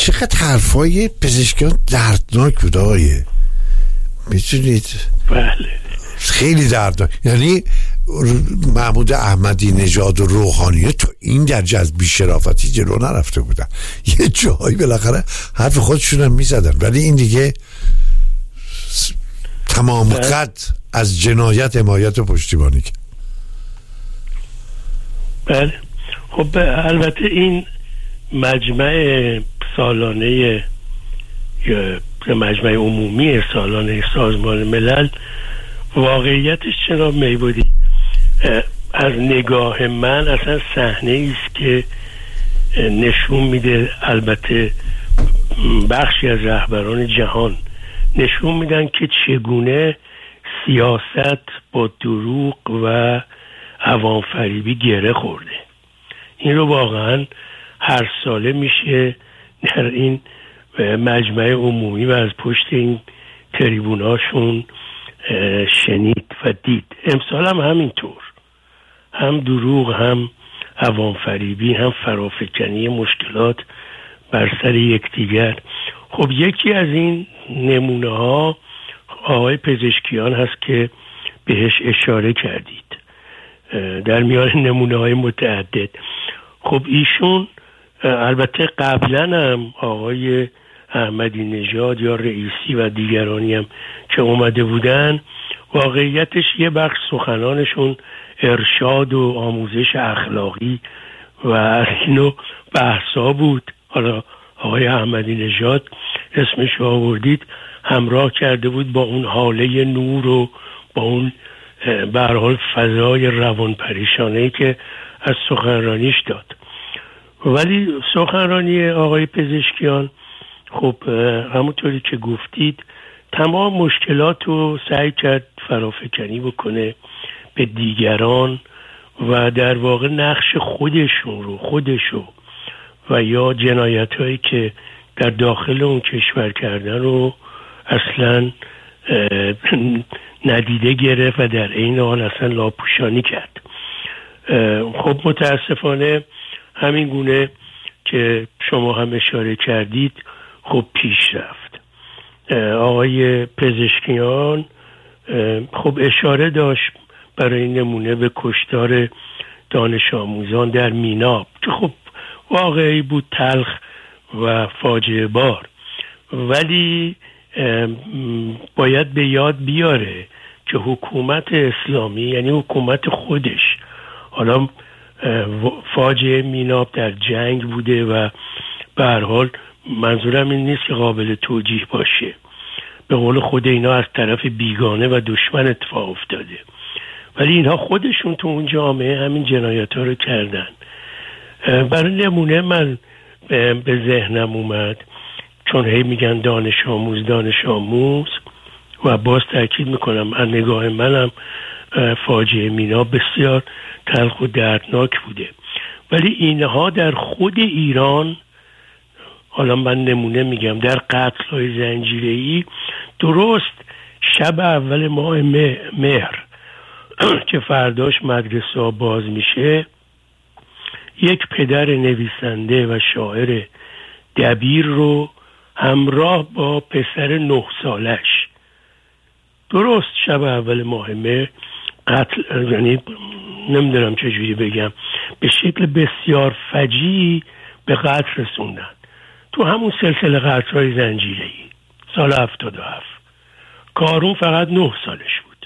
چقدر حرفای پزشکیان دردناک بود آقایه، میتونید؟ بله خیلی دردناک. یعنی محمود احمدی نژاد و روحانی تو این درجه از بی‌شرافتی جلو نرفته بودن، یه جایی بالاخره حرف خودشون هم میزدن، ولی این دیگه تمام قد از جنایت حمایت و پشتیبانی کرد. بله خب البته این مجمع سالانه یا مجمع عمومی سالانه سازمان ملل، واقعیتش جناب میبودی از نگاه من اصلا صحنه است که نشون میده، البته بخشی از رهبران جهان نشون میدن که چگونه سیاست با دروغ و عوام فریبی گره خورده. این رو واقعا هر ساله میشه در این مجمع عمومی و از پشت این تریبوناشون شنید و دید. امسال هم همینطور، هم دروغ، هم عوام فریبی، هم فرافکنی مشکلات بر سر یکدیگر. خب یکی از این نمونه ها آقای پزشکیان هست که بهش اشاره کردید در میان نمونه های متعدد. خب ایشون البته قبلا هم آقای احمدی نژاد یا رئیسی و دیگرانی هم که اومده بودن، واقعیتش یه بخش سخنانشون ارشاد و آموزش اخلاقی و اینو بحثا بود. حالا آقای احمدی نژاد اسمش آوردید، همراه کرده بود با اون حاله نور و با اون به هر حال فضای روان پریشانه‌ای که از سخنرانیش داد. ولی سخنرانی آقای پزشکیان خب همونطوری که گفتید تمام مشکلات رو سعی کرد فرافکنی بکنه به دیگران و در واقع نقش خودشو و یا جنایت هایی که در داخل اون کشور کردن رو اصلا ندیده گرفت و در این حال اصلا لاپوشانی کرد. خب متاسفانه همین گونه که شما هم اشاره کردید خب پیش رفت. آقای پزشکیان خب اشاره داشت برای نمونه به کشتار دانش آموزان در میناب که خب واقعی بود، تلخ و فاجعه بار، ولی باید به یاد بیاره که حکومت اسلامی یعنی حکومت خودش، حالا فاجعه میناب در جنگ بوده و به هر حال منظورم این نیست که قابل توجیه باشه، به قول خود اینا از طرف بیگانه و دشمن اتفاق افتاده، ولی اینها خودشون تو اون جامعه همین جنایت ها رو کردن. برای نمونه من به ذهنم اومد، چون هی میگن دانش آموز و باز تاکید میکنم از نگاه منم فاجعه مینا بسیار تلخ و دردناک بوده، ولی اینها در خود ایران، حالا من نمونه میگم، در قتل‌های زنجیره‌ای درست شب اول ماه مهر که فرداش مدرسه ها باز میشه، یک پدر نویسنده و شاعر دبیر رو همراه با پسر 9 سالش درست شب اول ماه مهر قتل، یعنی نمیدونم چجوری بگم، به شکل بسیار فجیعی به قتل رسوندن تو همون سلسله قتل‌های زنجیره‌ای سال 77. کارون فقط 9 سالش بود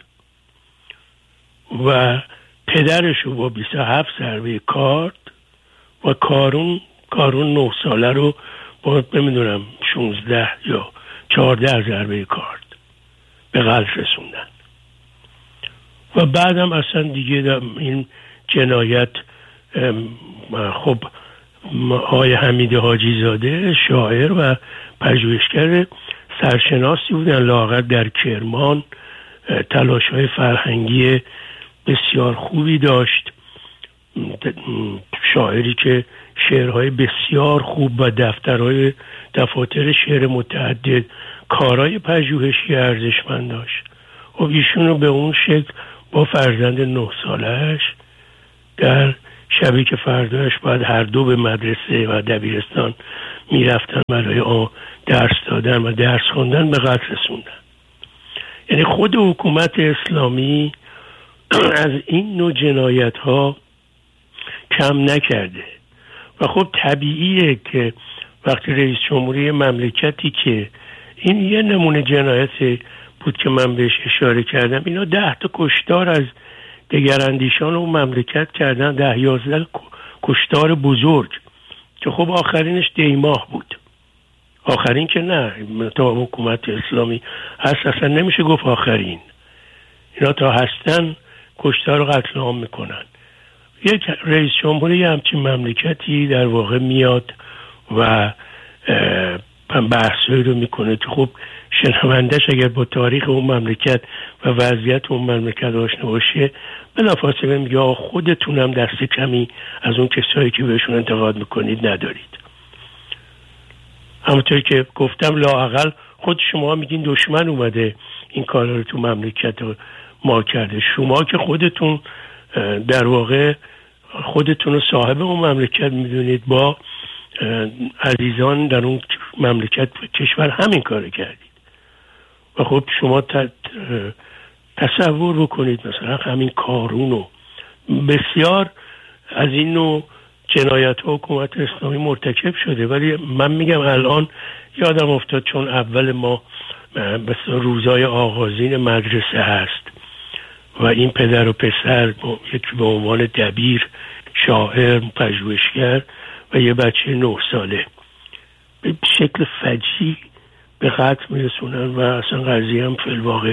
و پدرش رو با 27 ضربه کارد و کارون 9 ساله رو با نمیدونم 16 یا 14 ضربه کارد به قتل رسوندن و بعدم اصلا دیگه این جنایت. خب آقای حمید حاجی زاده شاعر و پژوهشگر سرشناسی بودن، لااقل در کرمان تلاش‌های فرهنگی بسیار خوبی داشت، شاعری که شعرهای بسیار خوب و دفاتر شعر متعدد، کارهای پژوهشی ارزشمند داشت. و ایشون رو به اون شکل با فرزند 9 سالش در شبی که فرداش باید هر دو به مدرسه و دبیرستان میرفتن برای درس دادن و درس خوندن به قتل رسوندن. یعنی خود حکومت اسلامی از این نوع جنایت ها کم نکرده و خب طبیعیه که وقتی رئیس جمهوری مملکتی که این یه نمونه جنایت بود که من بهش اشاره کردم، اینا 10 تا کشتار از دگراندیشان و مملکت کردن، 10-11 کشتار بزرگ که خب آخرینش دیماه بود. آخرین که نه، تا حکومت اسلامی هست اصلا نمیشه گفت آخرین. اینا تا هستن کشتار و قتل عام میکنن. یک رئیس جمهوری همچین مملکتی در واقع میاد و بحثایی رو میکنه که خب شنوندش اگر با تاریخ اون مملکت و وضعیت اون مملکت آشنا باشه بلافاصله میگه خودتونم دست کمی از اون کسایی که بهشون انتقاد میکنید ندارید. همونطور که گفتم لااقل خود شما میگین دشمن اومده این کارا رو تو مملکت ما کرده. شما که خودتون در واقع خودتون رو صاحب اون مملکت میدونید، با عزیزان در اون مملکت کشور همین کار کردید. و خب شما تصور بکنید مثلا همین کارونو بسیار از این نوع جنایت ها حکومت اسلامی مرتکب شده. ولی من میگم الان یادم افتاد چون اول ما مثلا روزای آغازین مدرسه هست و این پدر و پسر یکی به عنوان دبیر، شاعر، پژوهشگر و یه بچه 9 ساله به شکل فجیع به قتل میرسونن و اصلا قضیه هم فی الواقع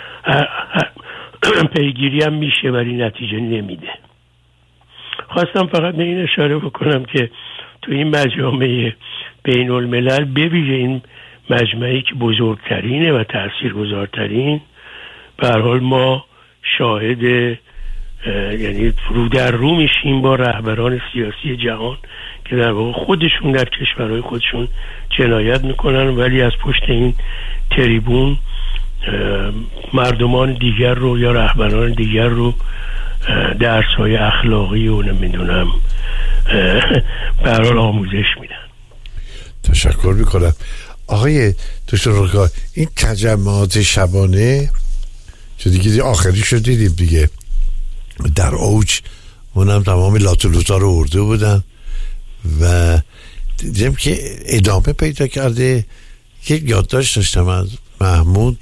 پیگیری هم میشه ولی نتیجه نمیده. خواستم فقط به این اشاره بکنم که تو این مجامع بین الملل بویژه این مجمعی که بزرگترینه و تاثیرگذارترین، به هر حال ما شاهد یعنی رو در رو میشیم با رهبران سیاسی جهان که در واقع خودشون در کشورهای خودشون جنایت میکنن ولی از پشت این تریبون مردمان دیگر رو یا رهبران دیگر رو درس‌های اخلاقی و نمیدونم به هر حال آموزش میدن. تشکر میکنم. آقای دکتر رکا، این تجمعات شبانه چه دیگه آخری شد دیدیم دیگه در اوج، اونم تمام لاتولوتا رو ارده بودن و دیدیم که ادامه پیدا کرده. یک یادداشت داشتم از محمود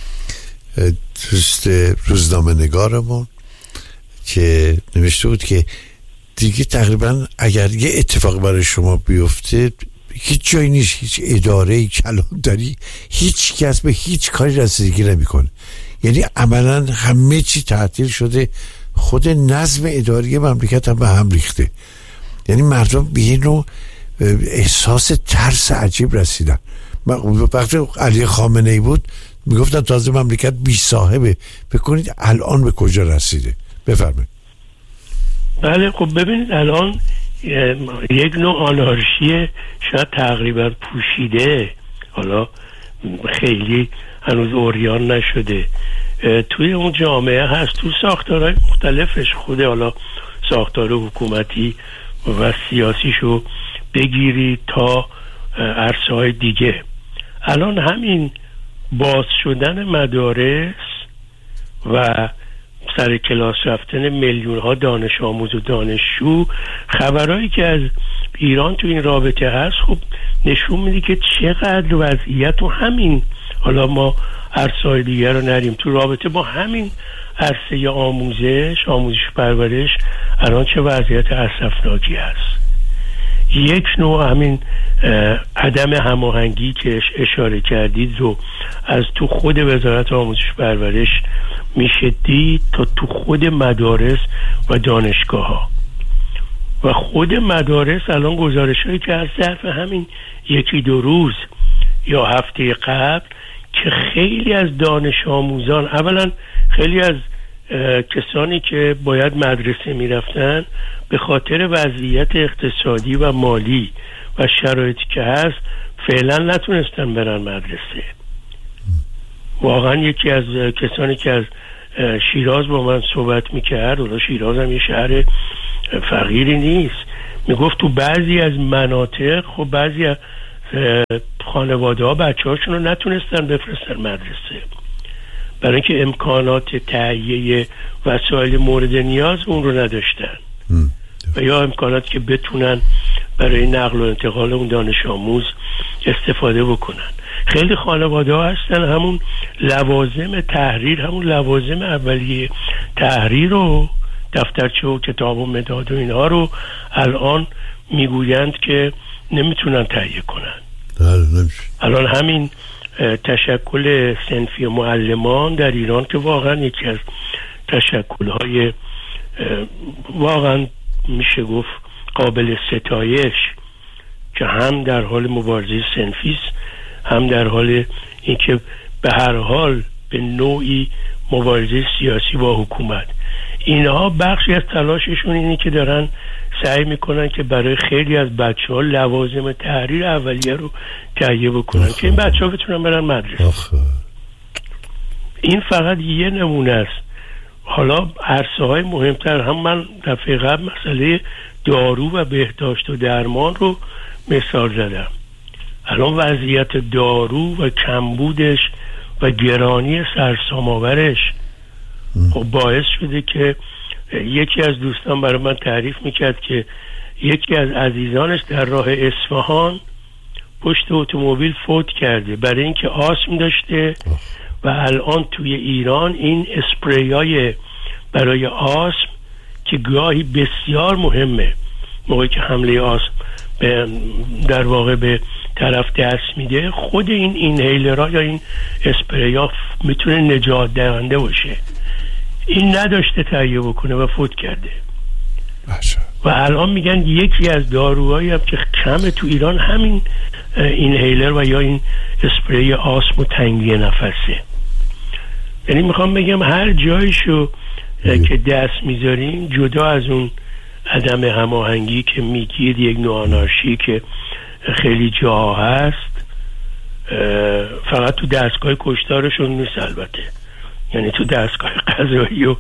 دوست روزنامه نگارمون که نوشته بود که دیگه تقریبا اگر یه اتفاق برای شما بیفته هیچ جایی نیست، هیچ اداره کلانتری، هیچ کس به هیچ کاری رسیدگی نمیکنه. یعنی عملا همه چی تعطیل شده، خود نظم اداری مملکت هم به هم ریخته. یعنی مردم به این نوع احساس ترس عجیب رسیدن. وقتی علی خامنه ای بود میگفتن تازه مملکت بی صاحبه. بکنید الان به کجا رسیده. بفرمایید. بله خب ببینید الان یک نوع آنارشی شاید تقریبا پوشیده، حالا خیلی هنوز عریان نشده، توی اون جامعه هست، تو ساختارهای مختلفش، خود حالا ساختار حکومتی و سیاسیشو بگیری تا عرصه‌های دیگه. الان همین باز شدن مدارس و سر کلاس رفتن میلیون ها دانش آموز و دانشجو، خبرهایی که از ایران تو این رابطه هست خب نشون میده که چقدر وضعیت و همین، حالا ما عرصه‌های دیگر رو نریم، تو رابطه با همین عرصه آموزش پرورش الان چه وضعیت اسفناکی هست. یک نوع همین عدم هماهنگی که اشاره کردید رو از تو خود وزارت آموزش پرورش میشه دید تا تو خود مدارس و دانشگاه ها. و خود مدارس الان گزارش هایی که از ظرف همین 1-2 روز یا هفته قبل که خیلی از دانش آموزان، اولا خیلی از کسانی که باید مدرسه میرفتن به خاطر وضعیت اقتصادی و مالی و شرایطی که هست فعلا نتونستن برن مدرسه. واقعا یکی از کسانی که از شیراز با من صحبت میکرد، و شیراز هم یه شهر فقیری نیست، میگفت تو بعضی از مناطق خب بعضی خانواده ها بچه هاشون رو نتونستن بفرستن مدرسه برای اینکه امکانات تهیه وسایل مورد نیاز اون رو نداشتن و یا امکاناتی که بتونن برای نقل و انتقال اون دانش آموز استفاده بکنن. خیلی خانواده ها هستن همون لوازم تحریر، همون لوازم اولیه تحریر و دفترچه و کتاب و مداد و اینها رو الان میگویند که نمیتونن تهیه کنن. الان همین تشکل صنفی معلمان در ایران که واقعا یکی از تشکل‌های واقعا میشه گفت قابل ستایش که هم در حال مبارزه صنفی است، هم در حال اینکه به هر حال به نوعی مبارزه سیاسی با حکومت. اینها بخشی از تلاششون اینه که دارن سعی میکنن که برای خیلی از بچه‌ها لوازم تحریر اولیه رو تهیه بکنن که این بچه‌ها بتونن برن مدرسه. این فقط یه نمونه است. حالا عرصه‌های مهمتر هم من دفعه قبل مسئله دارو و بهداشت و درمان رو مثال زدم. الان وضعیت دارو و کمبودش و گرانی سرسام‌آورش خب باعث شده که یکی از دوستان برای من تعریف میکرد که یکی از عزیزانش در راه اصفهان پشت اتومبیل فوت کرده برای اینکه آسم داشته و الان توی ایران این اسپریای برای آسم که گاهی بسیار مهمه موقعی که حمله آسم در واقع به طرف دست میده، خود این اینهیلرها یا این اسپریا میتونه نجات دهنده باشه. این نداشته تهیه بکنه و فوت کرده و الان میگن یکی از داروهایی هم که کمه تو ایران همین اینهیلر و یا این اسپری آسم و تنگی نفسه. یعنی میخوام بگم هر جایشو که دست میذاریم جدا از اون عدم هماهنگی که میگید یک نوع آنارشی که خیلی جاها هست، فقط تو دستگاه کشتارشون نیست البته، یعنی تو دستگاه قضایی و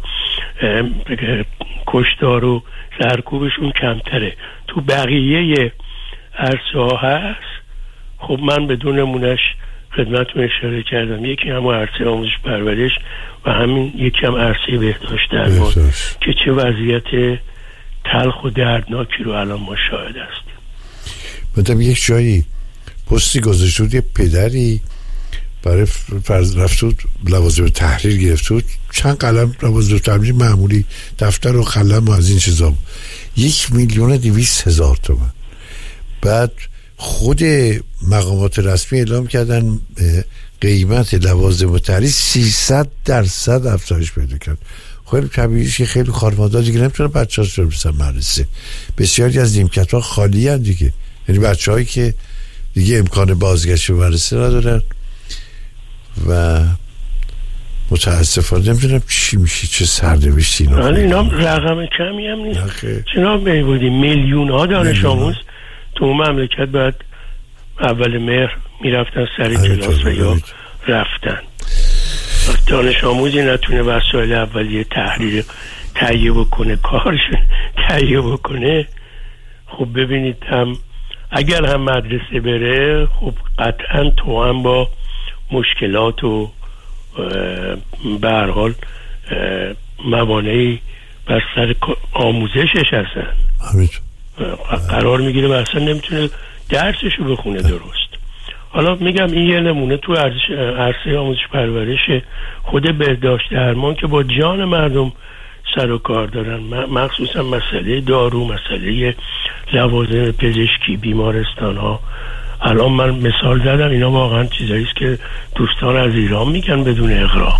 کشتار و سرکوبشون کمتره، تو بقیه عرصه ها هست. خب من بدون نمونش خدمتتون اشاره کردم، یکی هم عرصه آموزش پرورش و همین یکی هم عرصه بهداشت درمان که چه وضعیت تلخ و دردناکی رو الان ما شاهد هستیم. مثلا یک جایی پستی گذاشته بود، یه پدری برای رفت بود لوازم تحریر گرفت بود، چند قلم لوازم تحریر معمولی، دفتر و قلم و از این چیزا، 1,200,000 تومان. بعد خود مقامات رسمی اعلام کردن قیمت لوازم تحریر 300% افزایش پیدا کرد. خیلی طبیعیه که خیلی خانواده دیگه نمیتونه بچه‌هاش رو ببرن مدرسه. بسیاری از نیمکت‌ها خالی ان دیگه، یعنی بچه‌هایی که دیگه امکان بازگشت به مدرسه ندارن و متاسفانه نمیدونم چی میشه، چه سرنوشتی اینا رقم کمی هم نیست. چرا میبودیم میلیون ها دانش آموز تو مملکت بعد اول مهر میرفتن سر کلاس و یا رفتن. دانش آموزی نتونه وسایل اولیه تحریر تهیه بکنه، کارش تهیه بکنه، خب ببینید هم اگر هم مدرسه بره خب قطعا تو هم با مشکلات و به هر حال موانعی بر سر آموزشش هستن، قرار میگیره و اصلا نمیتونه درسشو بخونه درست. حالا میگم این یه نمونه تو عرصه آموزش پرورش خود بهداشت درمان که با جان مردم سر و کار دارن، مخصوصا مسئله دارو، مسئله لوازم پزشکی، بیمارستان ها. الان من مثال زدم، اینا واقعا چیزایی است که دوستان از ایران میگن بدون اغراق.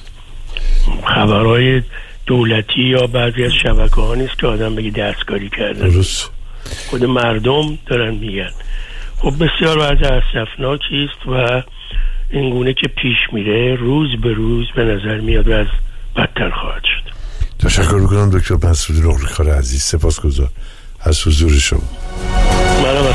خبرهای دولتی یا بعضی از شبکه ها نیست که آدم بگه دستکاری کردن، خود مردم دارن میگن. خب بسیار وضع اسفناکی است و این گونه که پیش میره روز به روز به نظر میاد و از بدتر خواهد شد. تشکر میکنم دکتر مسعود نقلکار عزیز، سپاسگزار از حضور شما.